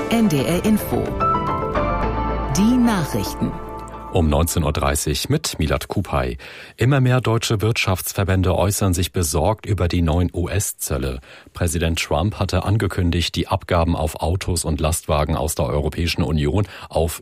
NDR Info. Die Nachrichten. Um 19.30 Uhr mit Milad Kupay. Immer mehr deutsche Wirtschaftsverbände äußern sich besorgt über die neuen US-Zölle. Präsident Trump hatte angekündigt, die Abgaben auf Autos und Lastwagen aus der Europäischen Union auf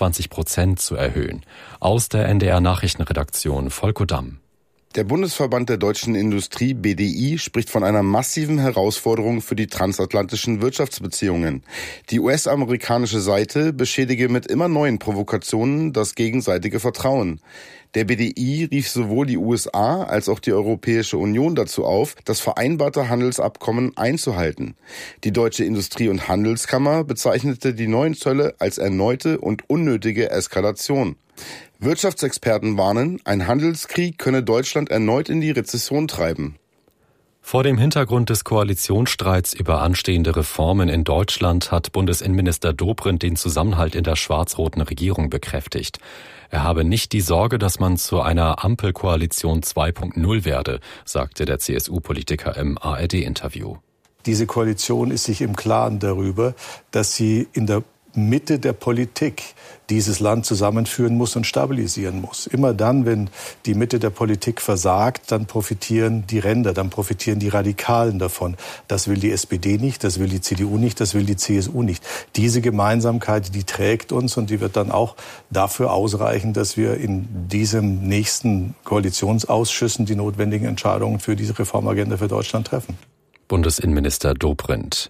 25% zu erhöhen. Aus der NDR Nachrichtenredaktion Volko Damm. Der Bundesverband der deutschen Industrie BDI spricht von einer massiven Herausforderung für die transatlantischen Wirtschaftsbeziehungen. Die US-amerikanische Seite beschädige mit immer neuen Provokationen das gegenseitige Vertrauen. Der BDI rief sowohl die USA als auch die Europäische Union dazu auf, das vereinbarte Handelsabkommen einzuhalten. Die Deutsche Industrie- und Handelskammer bezeichnete die neuen Zölle als erneute und unnötige Eskalation. Wirtschaftsexperten warnen, ein Handelskrieg könne Deutschland erneut in die Rezession treiben. Vor dem Hintergrund des Koalitionsstreits über anstehende Reformen in Deutschland hat Bundesinnenminister Dobrindt den Zusammenhalt in der schwarz-roten Regierung bekräftigt. Er habe nicht die Sorge, dass man zu einer Ampelkoalition 2.0 werde, sagte der CSU-Politiker im ARD-Interview. Diese Koalition ist sich im Klaren darüber, dass sie in der Mitte der Politik dieses Land zusammenführen muss und stabilisieren muss. Immer dann, wenn die Mitte der Politik versagt, dann profitieren die Ränder, dann profitieren die Radikalen davon. Das will die SPD nicht, das will die CDU nicht, das will die CSU nicht. Diese Gemeinsamkeit, die trägt uns und die wird dann auch dafür ausreichen, dass wir in diesem nächsten Koalitionsausschüssen die notwendigen Entscheidungen für diese Reformagenda für Deutschland treffen. Bundesinnenminister Dobrindt.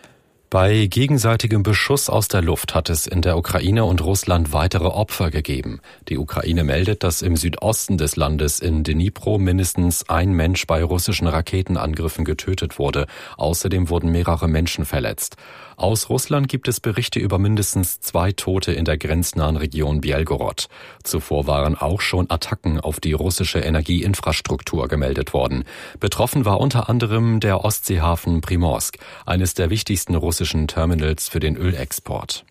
Bei gegenseitigem Beschuss aus der Luft hat es in der Ukraine und Russland weitere Opfer gegeben. Die Ukraine meldet, dass im Südosten des Landes in Dnipro mindestens ein Mensch bei russischen Raketenangriffen getötet wurde. Außerdem wurden mehrere Menschen verletzt. Aus Russland gibt es Berichte über mindestens 2 Tote in der grenznahen Region Belgorod. Zuvor waren auch schon Attacken auf die russische Energieinfrastruktur gemeldet worden. Betroffen war unter anderem der Ostseehafen Primorsk, eines der wichtigsten russischen Terminals für den Ölexport.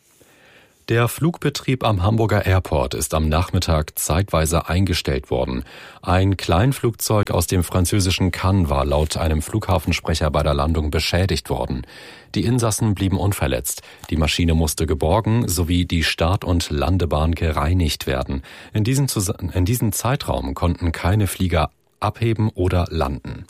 Der Flugbetrieb am Hamburger Airport ist am Nachmittag zeitweise eingestellt worden. Ein Kleinflugzeug aus dem französischen Cannes war laut einem Flughafensprecher bei der Landung beschädigt worden. Die Insassen blieben unverletzt. Die Maschine musste geborgen sowie die Start- und Landebahn gereinigt werden. In diesem Zeitraum konnten keine Flieger abheben oder landen.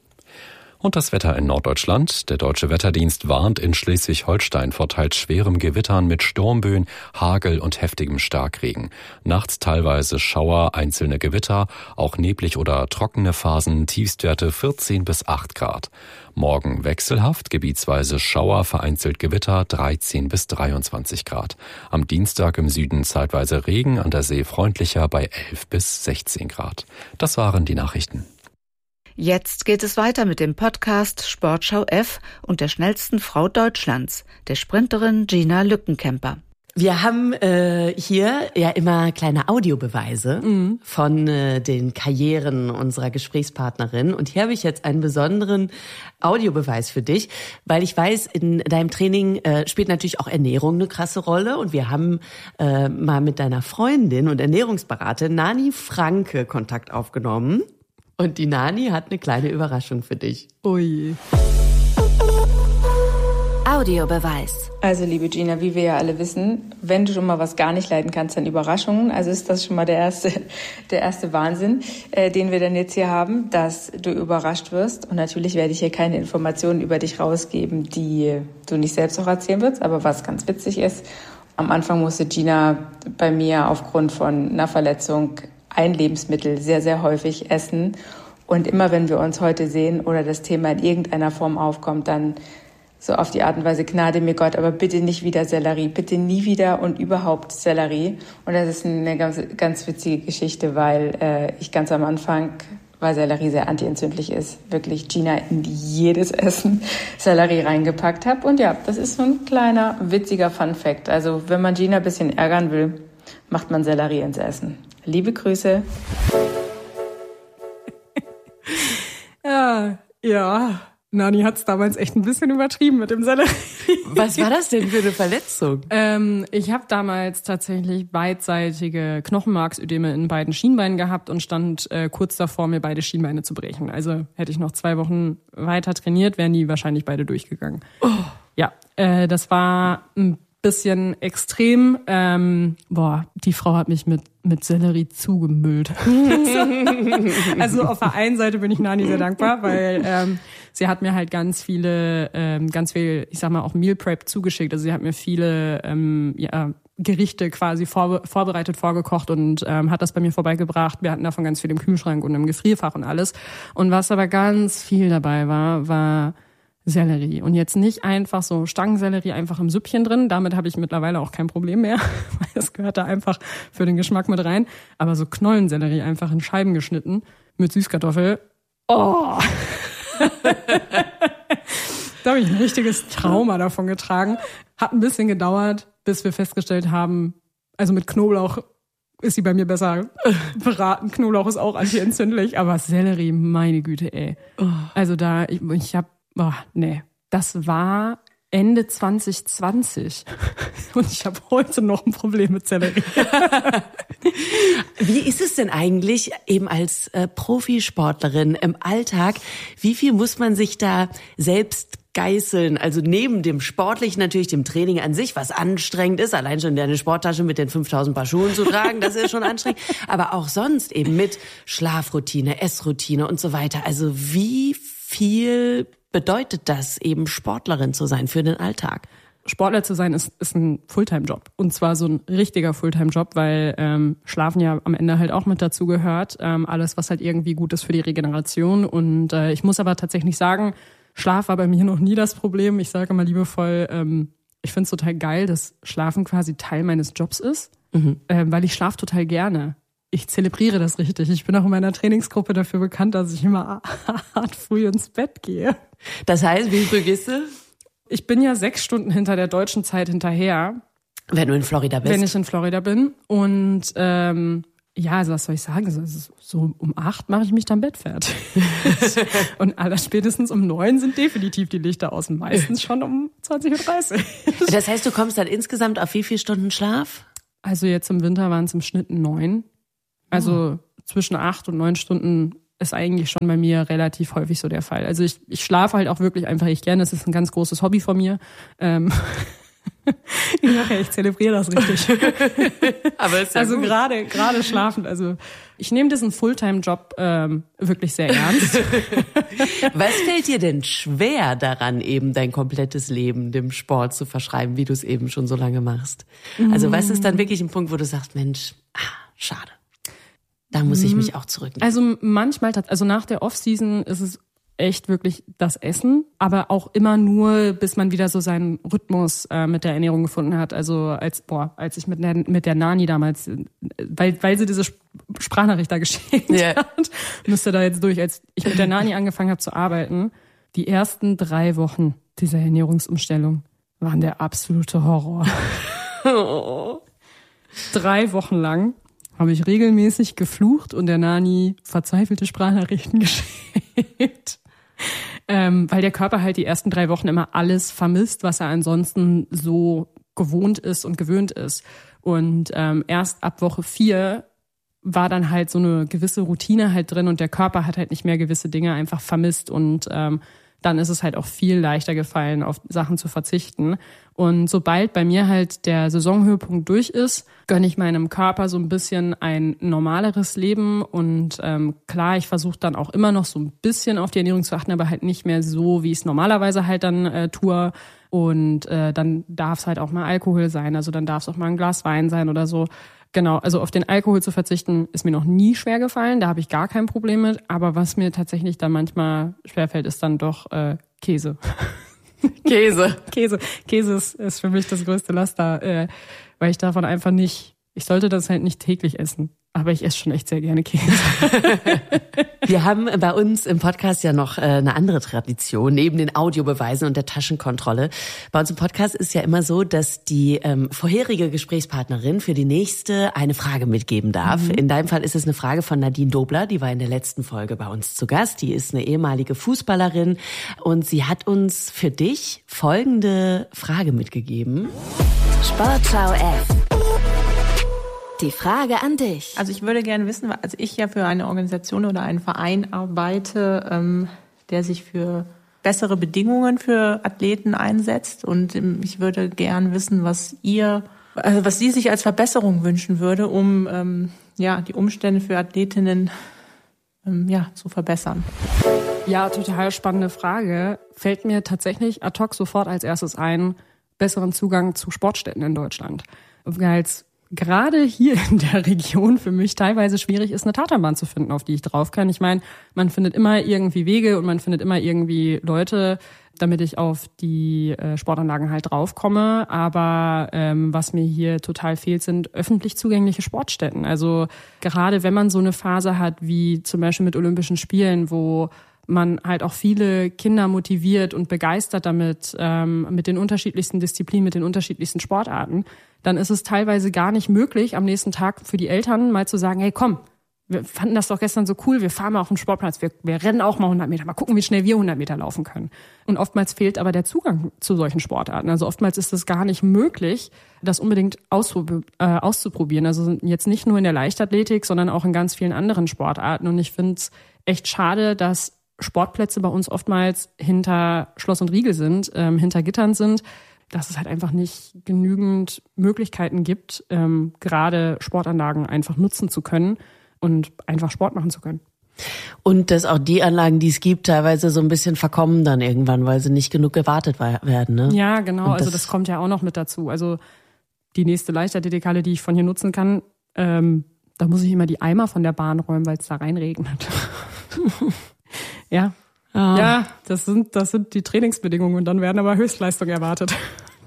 Und das Wetter in Norddeutschland. Der Deutsche Wetterdienst warnt in Schleswig-Holstein vor teils schwerem Gewittern mit Sturmböen, Hagel und heftigem Starkregen. Nachts teilweise Schauer, einzelne Gewitter, auch neblig oder trockene Phasen, Tiefstwerte 14 bis 8 Grad. Morgen wechselhaft, gebietsweise Schauer, vereinzelt Gewitter 13 bis 23 Grad. Am Dienstag im Süden zeitweise Regen, an der See freundlicher bei 11 bis 16 Grad. Das waren die Nachrichten. Jetzt geht es weiter mit dem Podcast Sportschau F und der schnellsten Frau Deutschlands, der Sprinterin Gina Lückenkämper. Wir haben hier ja immer kleine Audiobeweise von den Karrieren unserer Gesprächspartnerin. Und hier habe ich jetzt einen besonderen Audiobeweis für dich, weil ich weiß, in deinem Training spielt natürlich auch Ernährung eine krasse Rolle. Und wir haben mal mit deiner Freundin und Ernährungsberaterin Nani Franke Kontakt aufgenommen. Und die Nani hat eine kleine Überraschung für dich. Ui. Audiobeweis. Also liebe Gina, wie wir ja alle wissen, wenn du schon mal was gar nicht leiden kannst, dann Überraschungen. Also ist das schon mal der erste Wahnsinn, den wir dann jetzt hier haben, dass du überrascht wirst. Und natürlich werde ich hier keine Informationen über dich rausgeben, die du nicht selbst auch erzählen wirst. Aber was ganz witzig ist, am Anfang musste Gina bei mir aufgrund von einer Verletzung ein Lebensmittel sehr, sehr häufig essen. Und immer wenn wir uns heute sehen oder das Thema in irgendeiner Form aufkommt, dann so auf die Art und Weise, Gnade mir Gott, aber bitte nicht wieder Sellerie, bitte nie wieder und überhaupt Sellerie. Und das ist eine ganz, ganz witzige Geschichte, weil ich ganz am Anfang, weil Sellerie sehr antientzündlich ist, wirklich Gina in jedes Essen Sellerie reingepackt habe. Und ja, das ist so ein kleiner, witziger Fun-Fact. Also wenn man Gina ein bisschen ärgern will, macht man Sellerie ins Essen. Liebe Grüße. Ja. Nani hat es damals echt ein bisschen übertrieben mit dem Sellerie. Was war das denn für eine Verletzung? Ich habe damals tatsächlich beidseitige Knochenmarksödeme in beiden Schienbeinen gehabt und stand kurz davor, mir beide Schienbeine zu brechen. Also hätte ich noch 2 Wochen weiter trainiert, wären die wahrscheinlich beide durchgegangen. Ja, das war ein bisschen extrem. Die Frau hat mich mit Sellerie zugemüllt. Also auf der einen Seite bin ich Nani sehr dankbar, weil sie hat mir halt ganz viel, ich sag mal auch Meal Prep zugeschickt. Also sie hat mir viele Gerichte quasi vorbereitet, vorgekocht und hat das bei mir vorbeigebracht. Wir hatten davon ganz viel im Kühlschrank und im Gefrierfach und alles. Und was aber ganz viel dabei war Sellerie. Und jetzt nicht einfach so Stangensellerie einfach im Süppchen drin. Damit habe ich mittlerweile auch kein Problem mehr, weil das gehört da einfach für den Geschmack mit rein. Aber so Knollensellerie einfach in Scheiben geschnitten mit Süßkartoffel. Oh! Da habe ich ein richtiges Trauma davon getragen. Hat ein bisschen gedauert, bis wir festgestellt haben, also mit Knoblauch ist sie bei mir besser beraten. Knoblauch ist auch antientzündlich, aber Sellerie, meine Güte, ey. Also das war Ende 2020 und ich habe heute noch ein Problem mit Sellerie. Wie ist es denn eigentlich eben als Profisportlerin im Alltag? Wie viel muss man sich da selbst geißeln? Also neben dem Sportlichen natürlich, dem Training an sich, was anstrengend ist, allein schon deine Sporttasche mit den 5000 Paar Schuhen zu tragen, das ist schon anstrengend. Aber auch sonst eben mit Schlafroutine, Essroutine und so weiter. Also wie viel bedeutet das eben Sportlerin zu sein für den Alltag? Sportler zu sein ist ein Fulltime-Job. Und zwar so ein richtiger Fulltime-Job, weil Schlafen ja am Ende halt auch mit dazu gehört. Alles, was halt irgendwie gut ist für die Regeneration. Und ich muss aber tatsächlich sagen, Schlaf war bei mir noch nie das Problem. Ich sage immer liebevoll, ich finde es total geil, dass Schlafen quasi Teil meines Jobs ist, weil ich schlafe total gerne. Ich zelebriere das richtig. Ich bin auch in meiner Trainingsgruppe dafür bekannt, dass ich immer hart früh ins Bett gehe. Das heißt, wie früh gehst du? Ich bin ja 6 Stunden hinter der deutschen Zeit hinterher. Wenn du in Florida bist. Wenn ich in Florida bin. Und also was soll ich sagen? So um 8 mache ich mich dann Bett fertig. Und allerspätestens um 9 sind definitiv die Lichter aus. Meistens schon um 20.30 Uhr. Das heißt, du kommst dann insgesamt auf wie viele Stunden Schlaf? Also jetzt im Winter waren es im Schnitt 9. Also zwischen 8 und 9 Stunden ist eigentlich schon bei mir relativ häufig so der Fall. Also ich schlafe halt auch wirklich einfach gerne. Das ist ein ganz großes Hobby von mir. Ich zelebriere das richtig. Aber ist ja also gut. gerade schlafend. Also ich nehme diesen Fulltime-Job wirklich sehr ernst. Was fällt dir denn schwer daran, eben dein komplettes Leben dem Sport zu verschreiben, wie du es eben schon so lange machst? Also was ist dann wirklich ein Punkt, wo du sagst, Mensch, schade. Da muss ich mich auch zurücknehmen. Also manchmal, nach der Off-Season ist es echt wirklich das Essen, aber auch immer nur, bis man wieder so seinen Rhythmus mit der Ernährung gefunden hat. Also als ich mit der Nani damals, weil sie diese Sprachnachricht da geschickt hat, müsste da jetzt durch. Als ich mit der Nani angefangen habe zu arbeiten, die ersten 3 Wochen dieser Ernährungsumstellung waren der absolute Horror. 3 Wochen lang habe ich regelmäßig geflucht und der Nani verzweifelte Sprachnachrichten geschickt. Weil der Körper halt die ersten 3 Wochen immer alles vermisst, was er ansonsten so gewohnt ist und gewöhnt ist. Und erst ab Woche 4 war dann halt so eine gewisse Routine halt drin und der Körper hat halt nicht mehr gewisse Dinge einfach vermisst und dann ist es halt auch viel leichter gefallen, auf Sachen zu verzichten. Und sobald bei mir halt der Saisonhöhepunkt durch ist, gönne ich meinem Körper so ein bisschen ein normaleres Leben. Und klar, ich versuche dann auch immer noch so ein bisschen auf die Ernährung zu achten, aber halt nicht mehr so, wie ich es normalerweise halt dann tue. Und dann darf es halt auch mal Alkohol sein, also dann darf es auch mal ein Glas Wein sein oder so. Genau, also auf den Alkohol zu verzichten, ist mir noch nie schwer gefallen, da habe ich gar kein Problem mit. Aber was mir tatsächlich dann manchmal schwerfällt, ist dann doch Käse. Käse ist für mich das größte Laster, weil ich davon einfach nicht, ich sollte das halt nicht täglich essen. Aber ich esse schon echt sehr gerne Käse. Wir haben bei uns im Podcast ja noch eine andere Tradition, neben den Audiobeweisen und der Taschenkontrolle. Bei uns im Podcast ist ja immer so, dass die vorherige Gesprächspartnerin für die nächste eine Frage mitgeben darf. In deinem Fall ist es eine Frage von Nadine Dobler, die war in der letzten Folge bei uns zu Gast. Die ist eine ehemalige Fußballerin und sie hat uns für dich folgende Frage mitgegeben. Sportschau F. Die Frage an dich. Also ich würde gerne wissen, also ich ja für eine Organisation oder einen Verein arbeite, der sich für bessere Bedingungen für Athleten einsetzt. Und ich würde gern wissen, was Sie sich als Verbesserung wünschen würde, um die Umstände für Athletinnen zu verbessern. Ja, total spannende Frage. Fällt mir tatsächlich ad hoc sofort als erstes ein, besseren Zugang zu Sportstätten in Deutschland. Weil es gerade hier in der Region für mich teilweise schwierig ist, eine Tatanbahn zu finden, auf die ich drauf kann. Ich meine, man findet immer irgendwie Wege und man findet immer irgendwie Leute, damit ich auf die Sportanlagen halt draufkomme. Aber was mir hier total fehlt, sind öffentlich zugängliche Sportstätten. Also gerade wenn man so eine Phase hat, wie zum Beispiel mit Olympischen Spielen, wo man halt auch viele Kinder motiviert und begeistert damit, mit den unterschiedlichsten Disziplinen, mit den unterschiedlichsten Sportarten, dann ist es teilweise gar nicht möglich, am nächsten Tag für die Eltern mal zu sagen, hey komm, wir fanden das doch gestern so cool, wir fahren mal auf den Sportplatz, wir rennen auch mal 100 Meter, mal gucken, wie schnell wir 100 Meter laufen können. Und oftmals fehlt aber der Zugang zu solchen Sportarten. Also oftmals ist es gar nicht möglich, das unbedingt auszuprobieren. Also jetzt nicht nur in der Leichtathletik, sondern auch in ganz vielen anderen Sportarten. Und ich finde es echt schade, dass Sportplätze bei uns oftmals hinter Schloss und Riegel sind, hinter Gittern sind, dass es halt einfach nicht genügend Möglichkeiten gibt, gerade Sportanlagen einfach nutzen zu können und einfach Sport machen zu können. Und dass auch die Anlagen, die es gibt, teilweise so ein bisschen verkommen dann irgendwann, weil sie nicht genug gewartet werden. Ne? Ja, genau. Also das kommt ja auch noch mit dazu. Also die nächste Leichtathletikhalle, die ich von hier nutzen kann, da muss ich immer die Eimer von der Bahn räumen, weil es da reinregnet. Ja. Ja, das sind die Trainingsbedingungen und dann werden aber Höchstleistungen erwartet.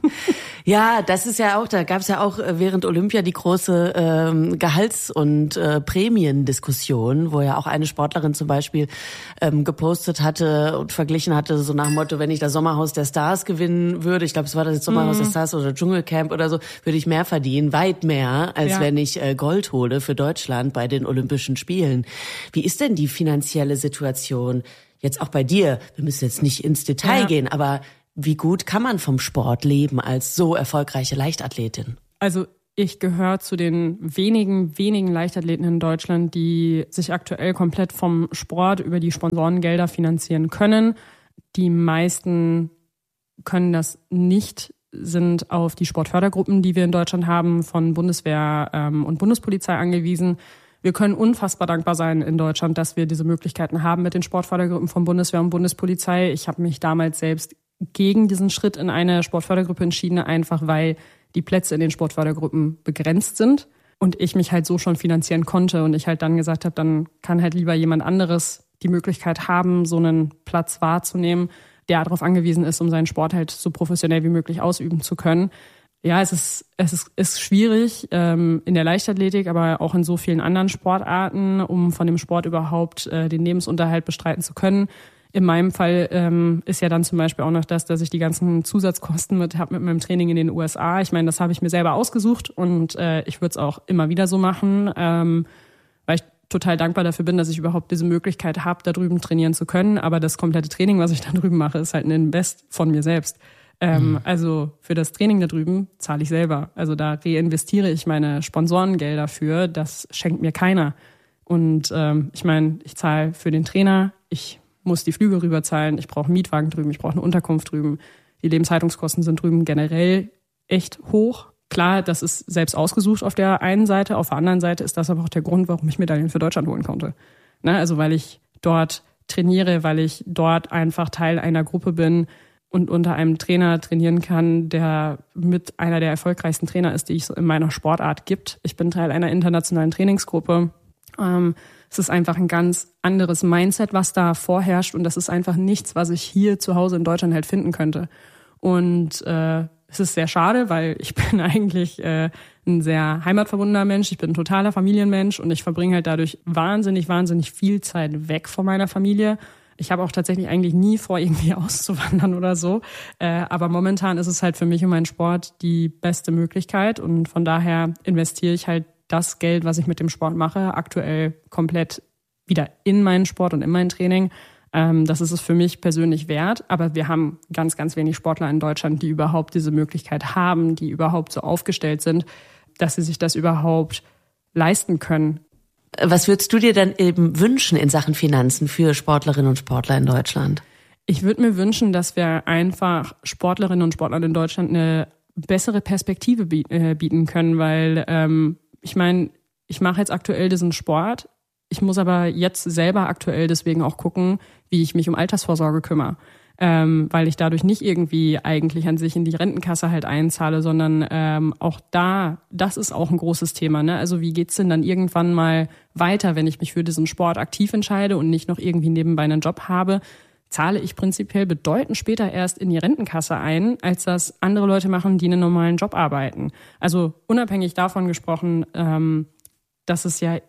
Ja, das ist ja auch, da gab es ja auch während Olympia die große Gehalts- und Prämiendiskussion, wo ja auch eine Sportlerin zum Beispiel gepostet hatte und verglichen hatte, so nach dem Motto, wenn ich das Sommerhaus der Stars gewinnen würde, ich glaube, es war das Sommerhaus der Stars oder Dschungelcamp oder so, würde ich mehr verdienen, weit mehr, als wenn ich Gold hole für Deutschland bei den Olympischen Spielen. Wie ist denn die finanzielle Situation jetzt auch bei dir? Wir müssen jetzt nicht ins Detail gehen, aber wie gut kann man vom Sport leben als so erfolgreiche Leichtathletin? Also ich gehöre zu den wenigen Leichtathleten in Deutschland, die sich aktuell komplett vom Sport über die Sponsorengelder finanzieren können. Die meisten können das nicht, sind auf die Sportfördergruppen, die wir in Deutschland haben, von Bundeswehr und Bundespolizei angewiesen. Wir können unfassbar dankbar sein in Deutschland, dass wir diese Möglichkeiten haben mit den Sportfördergruppen von Bundeswehr und Bundespolizei. Ich habe mich damals selbst gegen diesen Schritt in eine Sportfördergruppe entschieden, einfach weil die Plätze in den Sportfördergruppen begrenzt sind und ich mich halt so schon finanzieren konnte und ich halt dann gesagt habe, dann kann halt lieber jemand anderes die Möglichkeit haben, so einen Platz wahrzunehmen, der darauf angewiesen ist, um seinen Sport halt so professionell wie möglich ausüben zu können. Ja, es ist schwierig in der Leichtathletik, aber auch in so vielen anderen Sportarten, um von dem Sport überhaupt den Lebensunterhalt bestreiten zu können. In meinem Fall ist ja dann zum Beispiel auch noch das, dass ich die ganzen Zusatzkosten habe mit meinem Training in den USA. Ich meine, das habe ich mir selber ausgesucht und ich würde es auch immer wieder so machen, weil ich total dankbar dafür bin, dass ich überhaupt diese Möglichkeit habe, da drüben trainieren zu können. Aber das komplette Training, was ich da drüben mache, ist halt ein Invest von mir selbst. Also für das Training da drüben zahle ich selber. Also da reinvestiere ich meine Sponsorengelder für. Das schenkt mir keiner. Und ich meine, ich zahle für den Trainer, ich muss die Flüge rüber zahlen, ich brauche einen Mietwagen drüben, ich brauche eine Unterkunft drüben. Die Lebenshaltungskosten sind drüben generell echt hoch. Klar, das ist selbst ausgesucht auf der einen Seite, auf der anderen Seite ist das aber auch der Grund, warum ich Medaillen für Deutschland holen konnte. Ne? Also weil ich dort trainiere, weil ich dort einfach Teil einer Gruppe bin und unter einem Trainer trainieren kann, der mit einer der erfolgreichsten Trainer ist, die es in meiner Sportart gibt. Ich bin Teil einer internationalen Trainingsgruppe. Es ist einfach ein ganz anderes Mindset, was da vorherrscht und das ist einfach nichts, was ich hier zu Hause in Deutschland halt finden könnte. Und es ist sehr schade, weil ich bin eigentlich ein sehr heimatverbundener Mensch, ich bin ein totaler Familienmensch und ich verbringe halt dadurch wahnsinnig viel Zeit weg von meiner Familie. Ich habe auch tatsächlich eigentlich nie vor, irgendwie auszuwandern oder so. Aber momentan ist es halt für mich und meinen Sport die beste Möglichkeit und von daher investiere ich halt das Geld, was ich mit dem Sport mache, aktuell komplett wieder in meinen Sport und in mein Training. Das ist es für mich persönlich wert. Aber wir haben ganz wenig Sportler in Deutschland, die überhaupt diese Möglichkeit haben, die überhaupt so aufgestellt sind, dass sie sich das überhaupt leisten können. Was würdest du dir dann eben wünschen in Sachen Finanzen für Sportlerinnen und Sportler in Deutschland? Ich würde mir wünschen, dass wir einfach Sportlerinnen und Sportlern in Deutschland eine bessere Perspektive bieten können, weil ich meine, ich mache jetzt aktuell diesen Sport. Ich muss aber jetzt selber aktuell deswegen auch gucken, wie ich mich um Altersvorsorge kümmere. Weil ich dadurch nicht irgendwie eigentlich an sich in die Rentenkasse halt einzahle, sondern auch das ist auch ein großes Thema. Ne? Also wie geht's denn dann irgendwann mal weiter, wenn ich mich für diesen Sport aktiv entscheide und nicht noch irgendwie nebenbei einen Job habe? Zahle ich prinzipiell bedeutend später erst in die Rentenkasse ein, als das andere Leute machen, die in einem normalen Job arbeiten. Also unabhängig davon gesprochen, dass es ja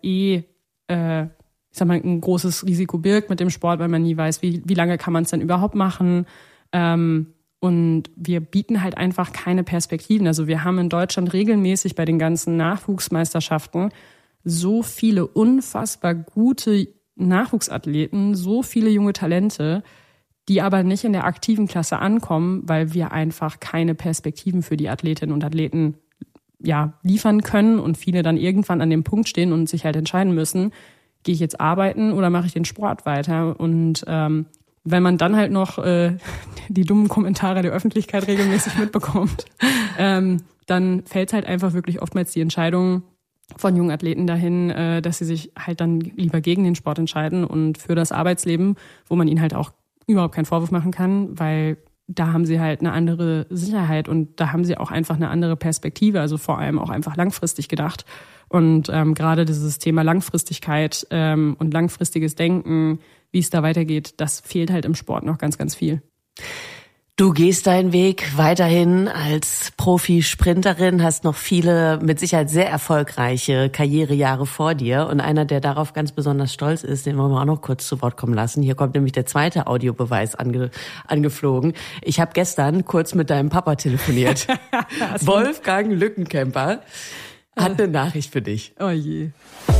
ein großes Risiko birgt mit dem Sport, weil man nie weiß, wie lange kann man es denn überhaupt machen. Und wir bieten halt einfach keine Perspektiven. Also wir haben in Deutschland regelmäßig bei den ganzen Nachwuchsmeisterschaften so viele unfassbar gute Nachwuchsathleten, so viele junge Talente, die aber nicht in der aktiven Klasse ankommen, weil wir einfach keine Perspektiven für die Athletinnen und Athleten liefern können und viele dann irgendwann an dem Punkt stehen und sich halt entscheiden müssen, gehe ich jetzt arbeiten oder mache ich den Sport weiter? Und wenn man dann halt noch die dummen Kommentare der Öffentlichkeit regelmäßig mitbekommt, dann fällt halt einfach wirklich oftmals die Entscheidung von jungen Athleten dahin, dass sie sich halt dann lieber gegen den Sport entscheiden und für das Arbeitsleben, wo man ihnen halt auch überhaupt keinen Vorwurf machen kann, weil da haben sie halt eine andere Sicherheit und da haben sie auch einfach eine andere Perspektive, also vor allem auch einfach langfristig gedacht. Und gerade dieses Thema Langfristigkeit und langfristiges Denken, wie es da weitergeht, das fehlt halt im Sport noch ganz, ganz viel. Du gehst deinen Weg weiterhin als Profisprinterin, hast noch viele, mit Sicherheit sehr erfolgreiche Karrierejahre vor dir. Und einer, der darauf ganz besonders stolz ist, den wollen wir auch noch kurz zu Wort kommen lassen. Hier kommt nämlich der zweite Audiobeweis angeflogen. Ich habe gestern kurz mit deinem Papa telefoniert. Wolfgang Lückenkämper hat eine Nachricht für dich. Oh je.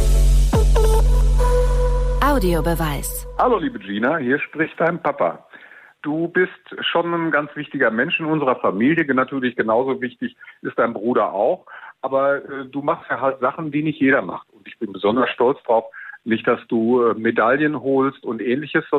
Audiobeweis. Hallo liebe Gina, hier spricht dein Papa. Du bist schon ein ganz wichtiger Mensch in unserer Familie, natürlich genauso wichtig ist dein Bruder auch, aber du machst ja halt Sachen, die nicht jeder macht. Und ich bin besonders stolz drauf, nicht, dass du Medaillen holst und Ähnliches,